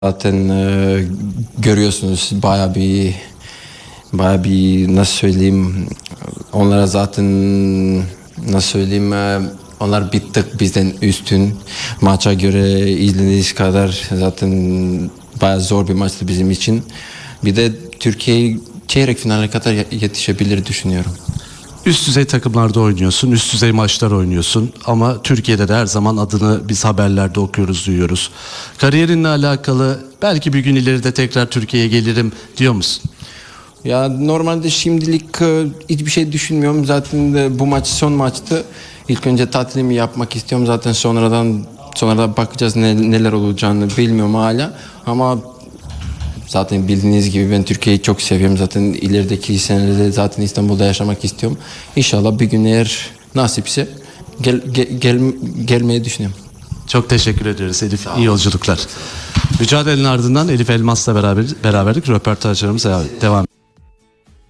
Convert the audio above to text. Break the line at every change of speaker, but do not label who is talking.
Zaten görüyorsunuz baya bir nasıl söyleyeyim, onlara zaten nasıl söyleyeyim, onlar bir tık bizden üstün, maça göre izlediğiniz kadar zaten baya zor bir maçtı bizim için. Bir de Türkiye çeyrek finale kadar yetişebilir düşünüyorum.
Üst düzey takımlarda oynuyorsun, üst düzey maçlar oynuyorsun ama Türkiye'de de her zaman adını biz haberlerde okuyoruz, duyuyoruz. Kariyerinle alakalı belki bir gün ileride tekrar Türkiye'ye gelirim diyor musun?
Ya normalde şimdilik hiçbir şey düşünmüyorum. Zaten bu maç son maçtı. İlk önce tatilimi yapmak istiyorum. Zaten sonradan bakacağız neler olacağını bilmiyorum hala. Ama zaten bildiğiniz gibi ben Türkiye'yi çok seviyorum. Zaten ilerideki senelerde zaten İstanbul'da yaşamak istiyorum. İnşallah bir gün eğer nasipse gelmeyi düşünüyorum.
Çok teşekkür ederiz Elif. İyi yolculuklar. Mücadelenin ardından Elif Elmas'la beraberlik röportajlarımız devam.